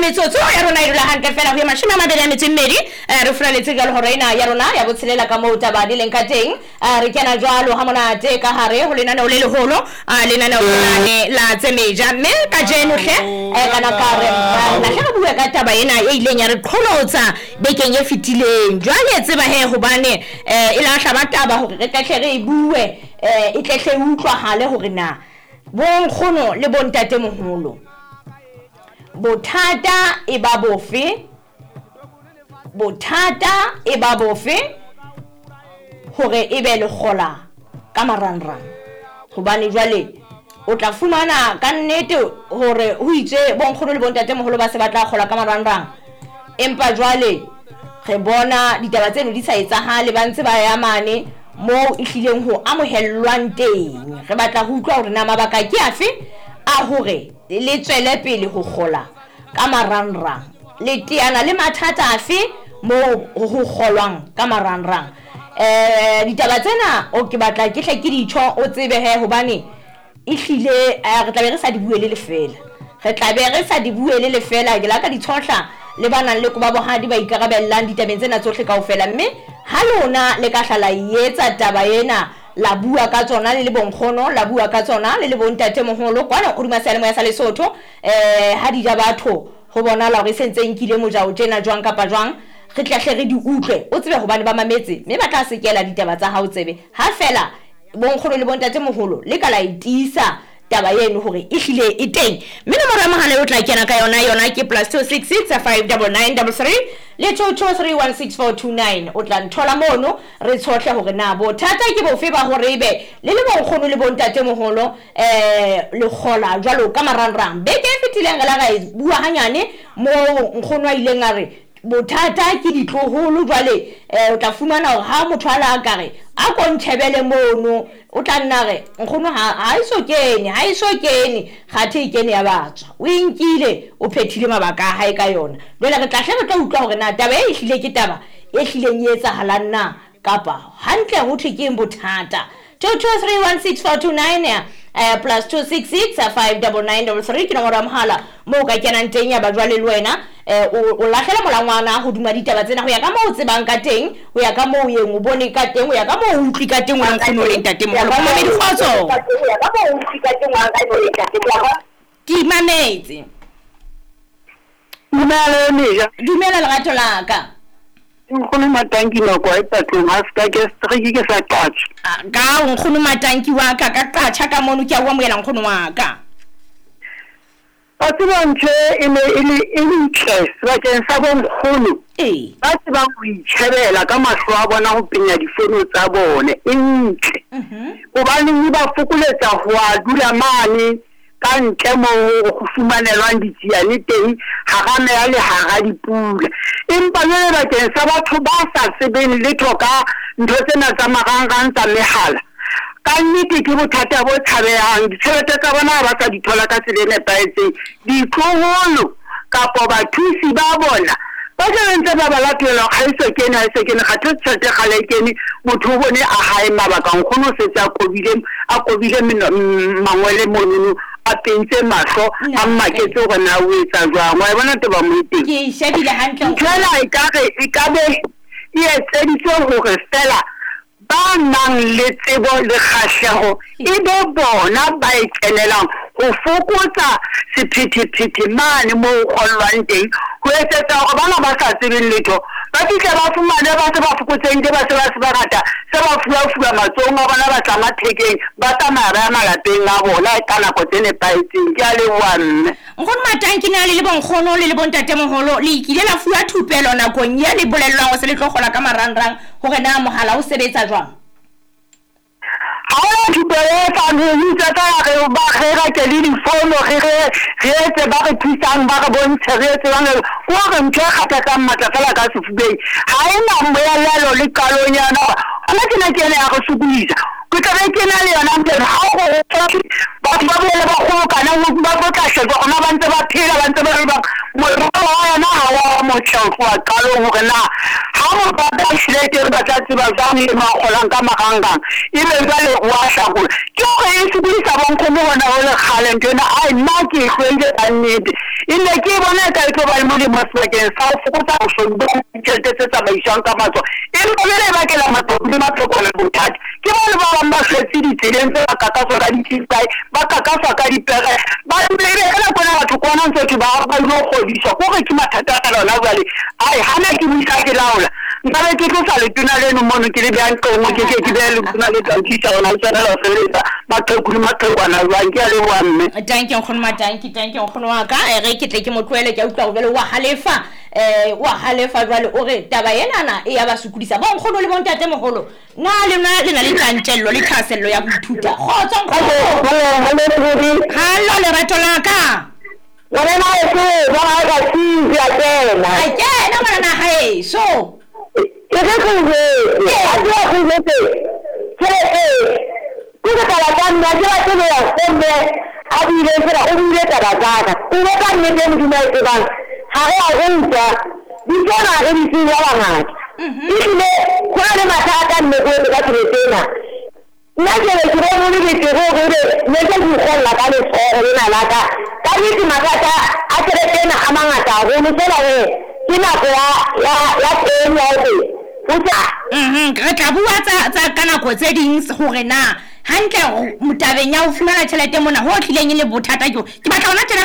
metsotso ya rona e dula hantle fela ho ya 22 re furaletse ka lehorena ya rona ya botshelela ka moo taba di leng ka teng re kena jwalo ha monate ka hare ho lenaneo le leholo lenaneo la tsemeja mme ka jeno hle kana ka re la hle re bua ka taba ena e ileng ya re qholotsa bekeng e fitileng jwale tseba he hobane e la hlaba taba hore re tle re bue e tle utlwahale hore na bonkgono le bontate moholo bothata e ba bofe hore e be le kgola ka marangrang hobane jwale o tla fumana ka nnete hore ho itse bonkgono le bontate moholo ba se batla kgola ka marangrang empa jwale re bona ditaba tseno di sa etsahale ba ntse ba ya mane mo ihlileng ho amohellwang teng re batla ho utlwa hore na mabaka ke afe a hore le tswele pele ho kgola ka marangrang le tiana le mathata afe mo ho kgolwang ka marangrang ditaba tsena o ke batla ke hle ke ditho o tsebe he hobane ihlile re tla be re sa di buele le fela ke la ka di tshotla le bana le kuba bohadi ba ikarabellang ditabeng tsena tsohle kaofela mme ha lona le ka hlala yetsa taba ena la bua ka tsona le bonkgono la bua ka tsona le bontate moholo kwana o duma sale mo ya sa Lesotho ha di ja batho ho bona la re sentse nkile mojao tjena jwang kapa jwang re tlahle re di utlwe o tsebe hobane ba mametse mme ba tla sekela ditaba tsa hao tsebe ha fela bonkgono le bontate moholo le ka la itisa taba yeno hore e hlile e teng mme nomoro ya mohala o tla kena ka yona ke +266 59933 le 2231649 o tla nthola mono re tshohle hore na bothata ke bofe ba hore ebe le bonkgono le bontate moholo le kgola jwalo ka marangrang beke e fetileng re la ga bua hanyane mo nkgono a ileng a re bothata ke ditloholo jwale o tla fumana hore ha motho a la ka re a kontshebele mono o tla nna re nkgono ha iso kene kgathe e kene ya batswa o inkile o phethile mabaka a hae ka yona jwale re tla re tla utlwa hore na taba e hlile ke taba e hlileng e etsahalang na kapa hantle ho thwe ke bothata 2231649 +266 59933 ke nomoro ya mohala mo ka kenang teng ya ba jwale le wena o lahlela molangwana ho duma ditaba tsena ho ya ka moo tsebang ka teng ho ya ka moo yeng o bone ka teng ho ya ka moo utlwi ka teng wa nkgono le ntate moholo ba me dikgotso ke mametse dumela lerato la ka nkgono matanki nako a patlong ha ska ke strike ke sa qatsha ka nkgono matanki wa ka qatsha ka mono ke a bua moela nkgono wa ka a tseba ntho e interest bakeng sa bonkgono ba tseba ho itjhebela ka mahlo a bona ho penya difono tsa bone e ntle hobane ba fokoletsa ho a dula mane ka ntle mo go fumanelwang ditsiane teng ha ga ya le ha dipula empa le bakeng sa batho ba sa sebeng letho ka ntho tsena tsa marangrang tsa mehala ka nnete ke bothata bo tshabehang ditjhelete tsa bona ba sa di thola ka tsela e nepahetseng ditloholo kapa bathusi ba bona ba ntse ba balatela ha iso kene ga tshwete gale kene motho o bone a hae mabaka nkgono setse a kobile mangwele mono a pentse mahlo a mmaketse gore na o etsa jwang wa bona taba mo teng ke shebile hantle tsela e ka be e etseditswe hore fela ba nang le tsebo le kgahleho e be bona ba e kenelang ho fokotsa sephethephethe mane mo o kgollwang teng ho etsetsa hore bana ba sa tsebeng letho ba fihle ba fumane ba se ba fokotseng ba se ba rata se ba fuwa matsohong a bona ba tlama thekeng ba tsamaya ba ya malapeng a bona ka nako tse nepahetseng ke a leboha mme nkgono matanki na le bonkgono le bontate moholo le ikile la fuwa thupelo nakong ya le bolellwang ho se le tlogola ka marangrang hore na mohala o sebetsa jwang ha thupelo tsa ntse tsa re ba re ke le difono re etse ba re thusang ba re bontshe re etse bana o re ntse ga ka matla fela ka sefubeng ha ena moelelo le kalonyana ana ke na ke ya go sukuisa ke tla ke na le yona ntse ha go ba bole ba go kana ba go tla shego ona ba ntse ba phela ba ntse ba re ba mo ba yona ha wa motšhelfo wa qalong gore na ga mo pata tšhelete ba tla tseba jang le makgolang ka magangang e be jale wa hlakola ke gore e sokodisa bonkgono bona go le kgale ntho ena ai nna ke e tlhoentse ka nnete e ne ke bona ka e tlo ba le molemo sebakeng sa go fokotsa bosodi bo ditšhelete tse tsamaiswang ka matso e mpolele e bakela matloko le matlokolo bothata ke bone ba bangwe ba tlhetse ditseleng tse ba kakaswa ka ditisai ba kakaswa ka dipege ba lebekela kona batho kwana ntse ke ba ilo godiswa kore ke mathata a lona jale ai gana ke buisa ke laola nkabe ke tlosa letona leno mono ke le bjang qengo ke beye letona le tlankisa gona le tsena la feletsa maqheku le maqhekwana jwang ke a leboa mme tanke nkgono matanki tanke nkgono wa ka re ke tle ke mo tlohele ke a utlwa go bjale wa halefa jwale o re taba enana e ya ba sokodisa bo nkgono le bontate mogolo na le na le tlantello le tlhasello ya boithuta kgotsa hallo lerato la ka wena na e ba ga tsi ya kena a kena bana na hae so ke ke ke a di a ke ke ka la kan na ja ke ya sembe a di le fera o di le ka ka o le ka ne ke mo ke ba ha ga go ntwa di bona re di ya bana ile kwa le mathata ne go ka tretena nna ke le ke bona le ke go ne ke go golla ka le tsoro le na laka ka di mathata a tretena a mangata go ne fela ke na go ya teng ya go utsa re tla bua tsa kana go tse ding gore na hantle motabeng ya o fumana tšhelete mona ho tlileng le bothata ke batla ona